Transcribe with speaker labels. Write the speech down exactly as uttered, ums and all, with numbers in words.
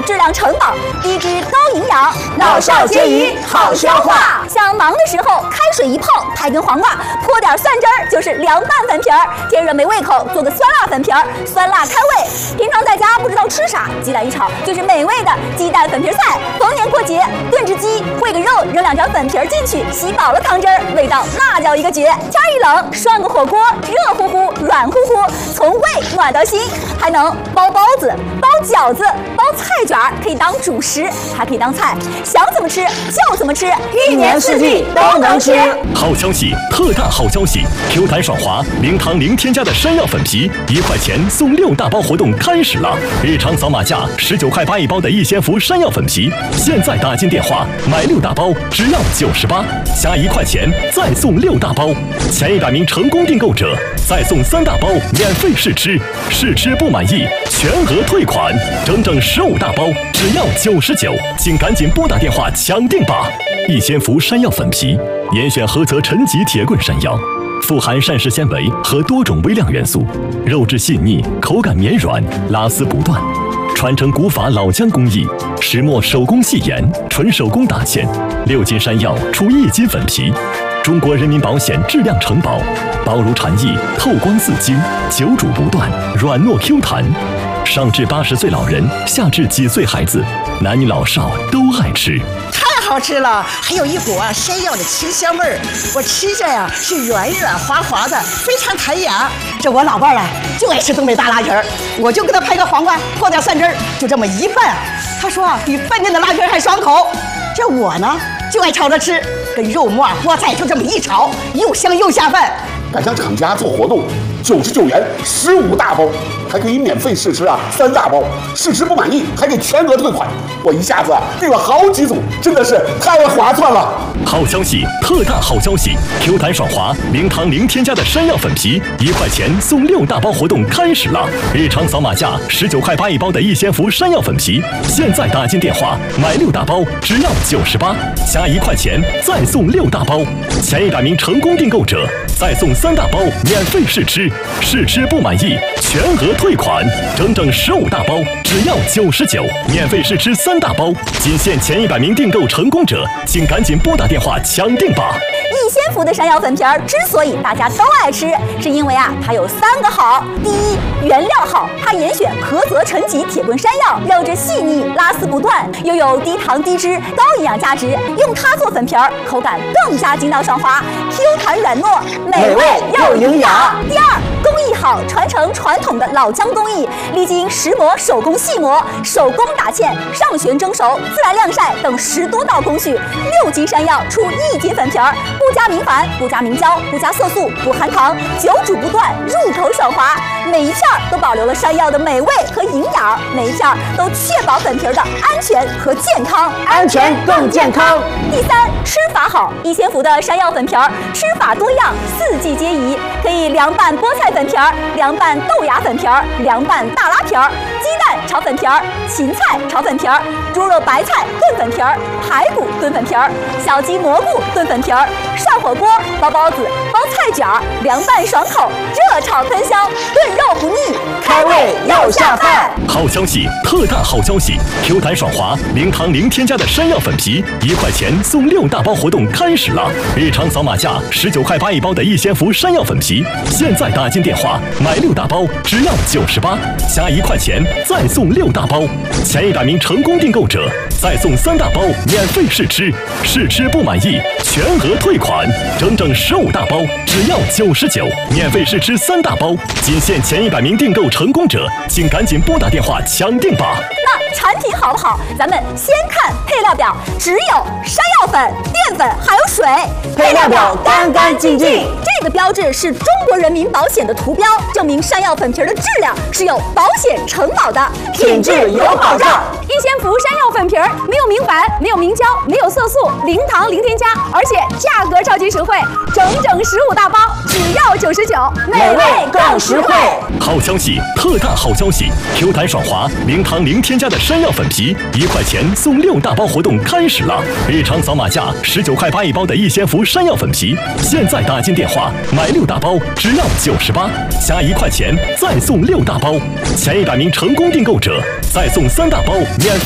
Speaker 1: 质量城堡，低脂高营养，
Speaker 2: 老少皆宜，好消化。
Speaker 1: 想忙的时候，开水一泡，拍根黄瓜，泼点蒜汁儿，就是凉拌粉皮儿。天热没胃口，做个酸辣粉皮儿，酸辣开胃。平常在家不知道吃啥，鸡蛋一炒就是美味的鸡蛋粉皮菜。逢年过节炖只鸡，烩个肉，扔两条粉皮儿进去，吸饱了汤汁儿，味道那叫一个绝。天一冷，涮个火锅，热乎乎，软乎乎，从胃暖到心。还能包包子、包饺子、包菜卷儿，可以当主食，还可以当菜，想怎么吃就怎么吃，
Speaker 2: 一年四季都能吃。
Speaker 3: 好消息，特大好消息 ！Q 弹爽滑，零糖零添加的山药粉皮，一块钱送六大包活动开始了！日常扫码价十九块八一包的易仙福山药粉皮，现在打进电话买六大包只要九十八，加一块钱再送六大包，前一百名成功订购者再送三大包免费试吃，试吃不满意全额退款，整整十五大包只要九十九，请赶紧拨打电话抢订吧！易仙福山药粉皮，严选菏泽陈吉铁棍山药，富含膳食纤维和多种微量元素，肉质细腻，口感绵软，拉丝不断。传承古法老姜工艺，石磨手工细研，纯手工打芡，六斤山药出一斤粉皮。中国人民保险质量承保，薄如蝉翼，透光似金，久煮不断，软糯 Q 弹。上至八十岁老人，下至几岁孩子，男女老少都爱吃。
Speaker 2: 太好吃了，还有一股啊山药的清香味儿，我吃着呀是软软滑滑的，非常弹牙。这我老伴儿啊就爱吃东北大拉皮儿，我就给他拍个黄瓜，泼点蒜汁儿，就这么一拌，他说啊比饭店的拉皮儿还爽口。这我呢就爱炒着吃，跟肉末菠菜就这么一炒，又香又下饭。
Speaker 4: 赶上厂家做活动，九十九元十五大包，还可以免费试吃啊三大包，试吃不满意还给全额退款。我一下子订了好几组，真的是太划算了。
Speaker 3: 好消息，特大好消息 ！Q 弹爽滑，零糖零添加的山药粉皮，一块钱送六大包活动开始了！日常扫码价十九块八一包的易仙福山药粉皮，现在打进电话买六大包只要九十八，加一块钱再送六大包，前一百名成功订购者再送三大包免费试吃，试吃不满意全额退款，整整十五大包只要九十九，免费试吃三大包，仅限前一百名订购成功者，请赶紧拨打电话抢订吧！
Speaker 1: 易仙福的山药粉皮儿之所以大家都爱吃，是因为啊它有三个好。第一，原料好，它严选菏泽陈吉铁棍山药，肉质细腻，拉丝不断，又有低糖低脂高营养价值，用它做粉皮儿，口感更加筋道爽滑 ，Q 弹软糯，美味又营养。第二，工艺好，传承传统的老姜工艺，历经石磨、手工细磨、手工打芡、上旋蒸熟、自然晾晒等十多道工序，六斤山药出一斤粉皮儿，不加明矾，不加明胶，不加色素，不含糖，久煮不断，入口爽滑。每一片都保留了山药的美味和营养，每一片都确保粉皮儿的安全和健康，
Speaker 2: 安全更健康。
Speaker 1: 第三，吃法好，易仙福的山药粉皮儿吃法多样，四季皆宜，可以凉拌菠菜粉皮儿、凉拌豆芽粉皮儿、凉拌大拉皮儿、鸡蛋炒粉皮儿、芹菜炒粉皮儿、猪肉白菜炖粉皮儿、排骨炖粉皮儿、小鸡蘑菇炖粉皮儿、涮火锅、包包子、包菜卷儿、凉拌爽口、热炒喷香、炖肉不腻，
Speaker 2: 开胃又下饭。
Speaker 3: 好消息，特大好消息 ！Q 弹爽滑，零糖零添加的山药粉皮，一块钱送六大包活动开始了！日常扫码价十九块八一包的易仙福山药粉皮，现在打进电话买六大包只要九十八，加一块钱再送六大包，前一百名成功订购者再送三大包免费试吃，试吃不满意全额退款，整整十五大包只要九十九，免费试吃三大包，仅限前一百名订购成功者，请赶紧拨打电话抢订吧！
Speaker 1: 那产品好不好？咱们先看配料表，只有山药粉、淀粉还有水，
Speaker 2: 配料表干干净净。
Speaker 1: 这个标志是中国人民保险的图标，证明山药粉皮的质量是有保险承保的，
Speaker 2: 品质有保障。
Speaker 5: 易仙福山药粉皮儿没有明矾，没有明胶，没有色素，零糖零添加，而且价格超级实惠，整整十五大包只要九十九，
Speaker 2: 美味更实惠。
Speaker 3: 好消息，特大好消息 ！Q 弹爽滑，零糖零添加的山药粉皮，一块钱送六大包活动开始了！日常扫码价十九块八一包的易仙福山药粉皮，现在打进电话买六大包只要九十八，加一块钱再送六大包，前一百名成功订购者再送三大包免费。